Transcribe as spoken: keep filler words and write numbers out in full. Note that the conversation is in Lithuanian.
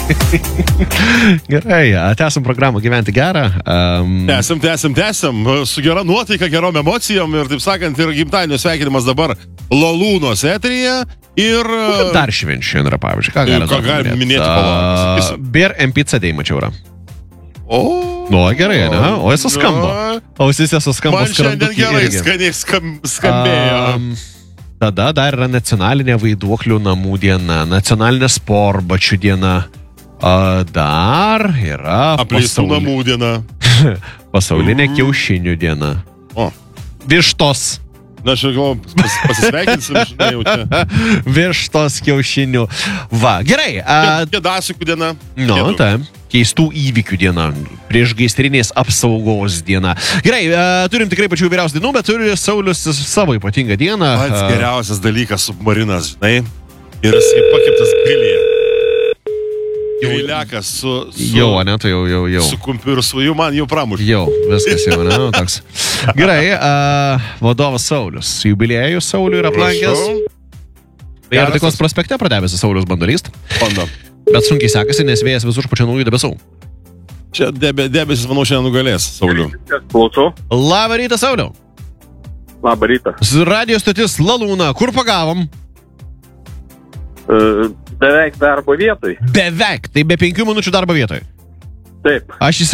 Gerai, tęsim programą Gyventi gerą. Um... Tęsim, tęsim, tęsim. Su gera nuotaika, gerom emocijom ir, taip sakant, ir gimtadienio sveikinimas dabar Lalūnos eteryje. Ir... Dar švenčių yra, pavyzdžiui. Ką galim gali minėti palaukti? Bir M P C D mačiau yra. O, nu, gerai, ne? O jis suskamba. Ausis jis suskamba. Man šiandien gerai skaniai skam, skambėjo. Um... Tada dar yra nacionalinė vaiduoklių namų diena, nacionalinė sportbačių diena, a, dar yra apleistų pasauli... namų diena, pasaulinė mm. kiaušinių diena. O. Vištos. Na, aš jau pas, pasisveikinsim, žinai, jau čia. Vištos kiaušinių. Va, gerai. A... Kėdasikų diena. Nu, taip. Keistų įvykių diena, priešgaisrinės apsaugos diena. Gerai, e, turim tikrai pačių vyriausių dienų, bet turi Saulius savo ypatingą dieną. Pats geriausias dalykas submarinas, žinai, ir jisai pakeptas grilėje. Griliakas su... su jau, ne, tai jau, jau, jau. Su kumpiu ir su jų man jau pramušė. Jau, viskas jau, ne, toks. Gerai, e, vadovas Saulius, jubiliejų Saulių yra aplankęs. Ir Taikos prospekte pradėvėsi Saulius bandolyst. Bando. Bet sunkiai sekasi, nes vėjas visur pučia naujų debesų. Čia debe, debesis, manau, šiandien nugalės, Sauliu. Klausau. Labą rytą, Sauliu. Labą rytą. Radio stotis Lalūna. Kur pagavom? Uh, beveik darbo vietoj. Beveik. Tai be penkių minučių darbo vietoj. Taip. Aš